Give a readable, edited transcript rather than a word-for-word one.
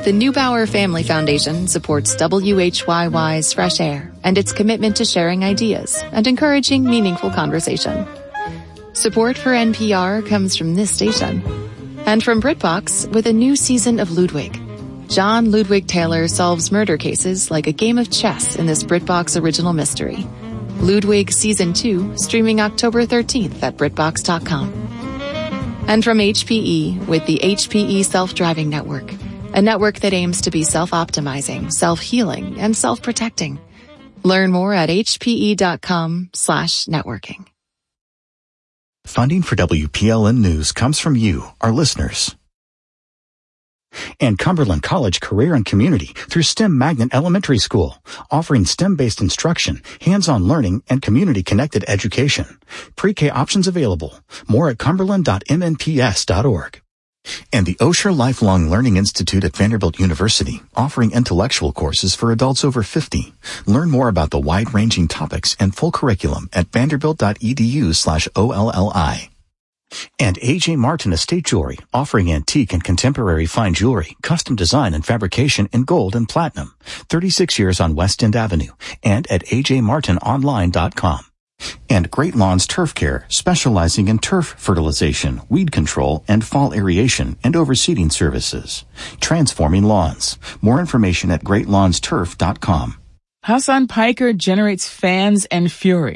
The Neubauer Family Foundation supports WHYY's Fresh Air and its commitment to sharing ideas and encouraging meaningful conversation. Support for NPR comes from this station and from BritBox with a new season of Ludwig. John Ludwig Taylor solves murder cases like a game of chess in this BritBox original mystery. Ludwig Season 2, streaming October 13th at BritBox.com. And from HPE with the HPE Self-Driving Network, a network that aims to be self-optimizing, self-healing, and self-protecting. Learn more at hpe.com/networking. Funding for WPLN News comes from you, our listeners. And Cumberland College Career and Community through STEM Magnet Elementary School, offering STEM-based instruction, hands-on learning, and community-connected education. Pre-K options available. More at cumberland.mnps.org. And the Osher Lifelong Learning Institute at Vanderbilt University, offering intellectual courses for adults over 50. Learn more about the wide-ranging topics and full curriculum at vanderbilt.edu/OLLI. And A.J. Martin Estate Jewelry, offering antique and contemporary fine jewelry, custom design and fabrication in gold and platinum. 36 years on West End Avenue and at ajmartinonline.com. And Great Lawns Turf Care, specializing in turf fertilization, weed control, and fall aeration and overseeding services. Transforming lawns. More information at greatlawnsturf.com. Hasan Piker generates fans and fury.